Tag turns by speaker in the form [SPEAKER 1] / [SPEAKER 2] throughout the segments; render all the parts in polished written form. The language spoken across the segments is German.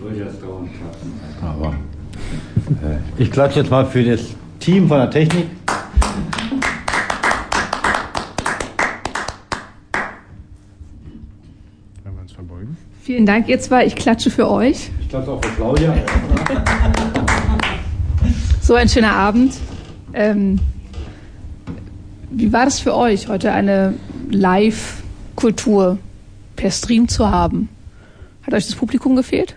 [SPEAKER 1] wollte jetzt dauernd klatschen. Aber ich klatsche jetzt mal für das Team von der Technik.
[SPEAKER 2] Wollen wir uns verbeugen?
[SPEAKER 3] Vielen Dank, ihr zwei. Ich klatsche für euch.
[SPEAKER 1] Ich klatsche auch für Claudia.
[SPEAKER 3] So ein schöner Abend. Wie war das für euch, heute eine Live-Kultur per Stream zu haben? Hat euch das Publikum gefehlt?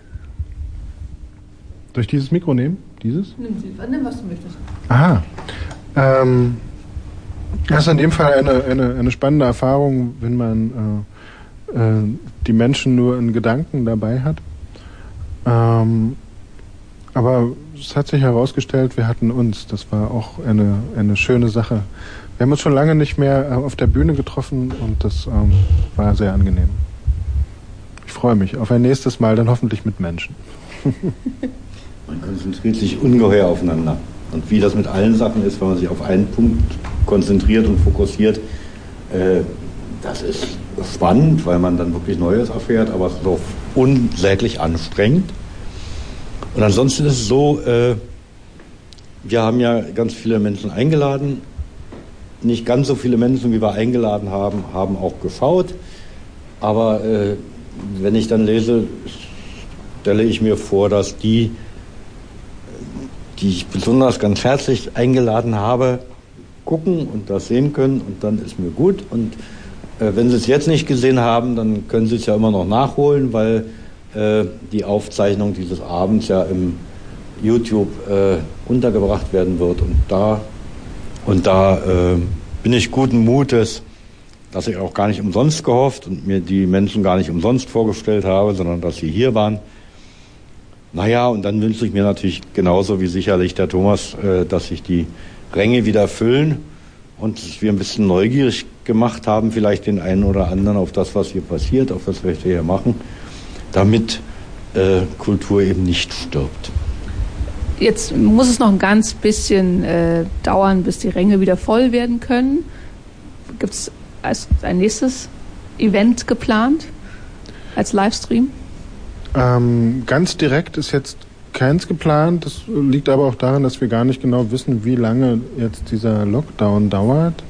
[SPEAKER 2] Durch dieses Mikro nehmen? Dieses?
[SPEAKER 3] Nimm, was du möchtest.
[SPEAKER 2] Aha. Das ist in dem Fall eine spannende Erfahrung, wenn man die Menschen nur in Gedanken dabei hat. Aber es hat sich herausgestellt, wir hatten uns. Das war auch eine schöne Sache. Wir haben uns schon lange nicht mehr auf der Bühne getroffen und das war sehr angenehm. Ich freue mich auf ein nächstes Mal, dann hoffentlich mit Menschen.
[SPEAKER 1] Man konzentriert sich ungeheuer aufeinander. Und wie das mit allen Sachen ist, wenn man sich auf einen Punkt konzentriert und fokussiert, das ist spannend, weil man dann wirklich Neues erfährt, aber es ist auch unsäglich anstrengend. Und ansonsten ist es so, wir haben ja ganz viele Menschen eingeladen. Nicht ganz so viele Menschen, wie wir eingeladen haben, haben auch geschaut. Aber wenn ich dann lese, stelle ich mir vor, dass die ich besonders ganz herzlich eingeladen habe, gucken und das sehen können und dann ist mir gut. Und wenn sie es jetzt nicht gesehen haben, dann können sie es ja immer noch nachholen, weil die Aufzeichnung dieses Abends ja im YouTube untergebracht werden wird. Und da bin ich guten Mutes, dass ich auch gar nicht umsonst gehofft und mir die Menschen gar nicht umsonst vorgestellt habe, sondern dass sie hier waren. Naja, und dann wünsche ich mir natürlich genauso wie sicherlich der Thomas, dass sich die Ränge wieder füllen und dass wir ein bisschen neugierig gemacht haben, vielleicht den einen oder anderen auf das, was hier passiert, auf das, was wir hier machen, damit Kultur eben nicht stirbt.
[SPEAKER 3] Jetzt muss es noch ein ganz bisschen dauern, bis die Ränge wieder voll werden können. Gibt es als ein nächstes Event geplant als Livestream?
[SPEAKER 2] Ganz direkt ist jetzt keins geplant. Das liegt aber auch daran, dass wir gar nicht genau wissen, wie lange jetzt dieser Lockdown dauert.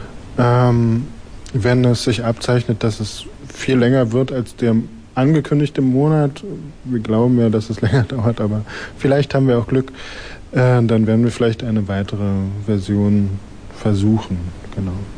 [SPEAKER 2] Wenn es sich abzeichnet, dass es viel länger wird als der angekündigte Monat, wir glauben ja, dass es länger dauert, aber vielleicht haben wir auch Glück, dann werden wir vielleicht eine weitere Version versuchen. Genau.